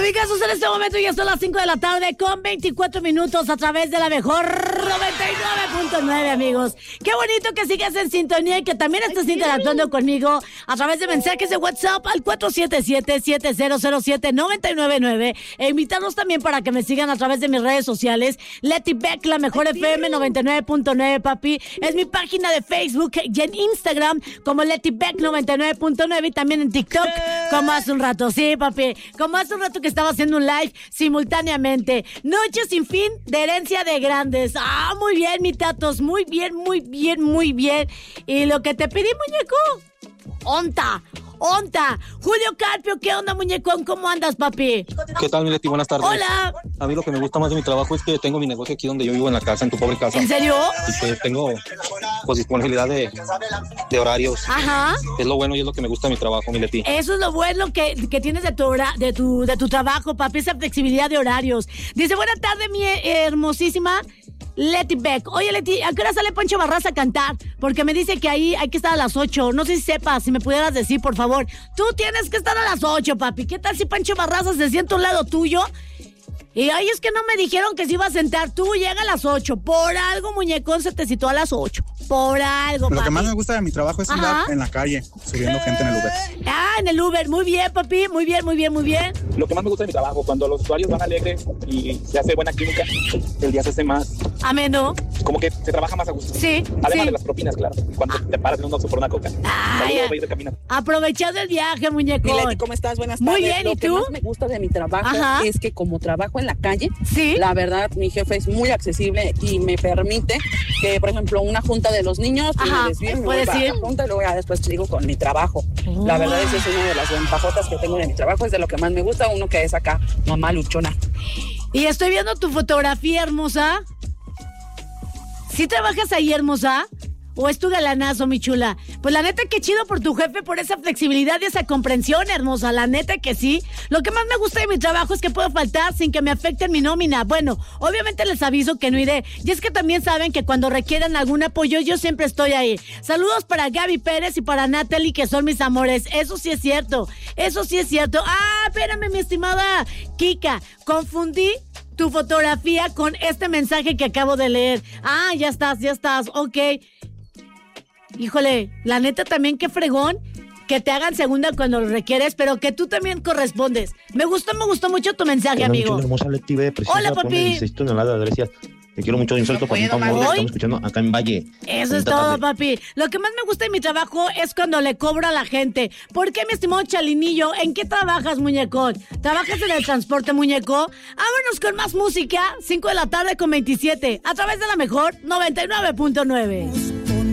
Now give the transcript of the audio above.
Amigazos, en este momento ya son las 5 de la tarde con 24 minutos a través de la mejor 99.9, amigos. Qué bonito que sigas en sintonía y que también estés interactuando conmigo a través de mensajes de WhatsApp al 477-7007-999 e invitarlos también para que me sigan a través de mis redes sociales. Leti Beck, la mejor FM 99.9, papi. Es mi página de Facebook y en Instagram como Leti Beck 99.9 y también en TikTok como hace un rato. Sí, papi, como hace un rato que estaba haciendo un live simultáneamente. Noche sin fin de herencia de grandes. Ah, muy bien, mi tatos. Muy bien, muy bien, muy bien. Y lo que te pedí, muñeco. ¡Onta! Julio Carpio, ¿qué onda, muñecón? ¿Cómo andas, papi? ¿Qué tal, mi Leti? Buenas tardes. Hola. A mí lo que me gusta más de mi trabajo es que tengo mi negocio aquí donde yo vivo, en la casa, en tu pobre casa. ¿En serio? Y que tengo, pues, disponibilidad de horarios. Ajá. Es lo bueno y es lo que me gusta de mi trabajo, mi Leti. Eso es lo bueno que tienes de tu trabajo, papi, esa flexibilidad de horarios. Dice, buena tarde, mi hermosísima Leti Beck. Oye, Leti, ¿a qué hora sale Pancho Barraza a cantar? Porque me dice que ahí hay que estar a las 8. No sé si sepas, si me pudieras decir, por favor. Tú tienes que estar a las 8, papi. ¿Qué tal si Pancho Barraza se sienta a un lado tuyo? Y ay, es que no me dijeron que se iba a sentar. Tú llega a las 8. Por algo, muñecón, se te citó a las 8. Por algo, papi. Lo que más me gusta de mi trabajo es andar en la calle, subiendo gente en el Uber. Ah, en el Uber. Muy bien, papi. Muy bien, muy bien, muy bien. Lo que más me gusta de mi trabajo, cuando los usuarios van alegres y se hace buena química, el día se hace más... Ameno. Como que se trabaja más a gusto. Sí. Además sí. de las propinas, claro. Cuando te paras en un Oxxo por una coca. Ay, Saludos, de camino. aprovechando el viaje, muñecón. Leti, ¿cómo estás? Buenas tardes. Muy bien, ¿y tú? Lo que más me gusta de mi trabajo es que como trabajo en la calle, ¿sí? La verdad, mi jefe es muy accesible y me permite que, por ejemplo, una junta de los niños, me desvío, me voy a la junta y luego ya después sigo con mi trabajo. La verdad, esa es una de las ventajotas que tengo de mi trabajo, es de lo que más me gusta, uno que es acá, mamá luchona. Y estoy viendo tu fotografía, hermosa. ¿Sí trabajas ahí, hermosa? ¿O es tu galanazo, mi chula? Pues la neta, qué chido por tu jefe, por esa flexibilidad y esa comprensión, hermosa. La neta que sí. Lo que más me gusta de mi trabajo es que puedo faltar sin que me afecten mi nómina. Bueno, obviamente les aviso que no iré. Y es que también saben que cuando requieran algún apoyo, yo siempre estoy ahí. Saludos para Gaby Pérez y para Natalie, que son mis amores. Eso sí es cierto. Eso sí es cierto. Ah, espérame, mi estimada Kika. Confundí tu fotografía con este mensaje que acabo de leer. Ah, ya estás. Ok. Híjole, la neta también qué fregón que te hagan segunda cuando lo requieres, pero que tú también correspondes. Me gustó mucho tu mensaje, amigo. Hermosa Leti, hola, papi. 16 toneladas de Grecia. Te quiero mucho, insulto por estamos escuchando acá en Valle. Eso es todo, papi. Lo que más me gusta de mi trabajo es cuando le cobro a la gente. ¿Por qué, mi estimado Chalinillo? ¿En qué trabajas, muñecón? ¿Trabajas en el transporte, muñeco? Vámonos con más música. 5 de la tarde con 27. A través de la mejor 99.9.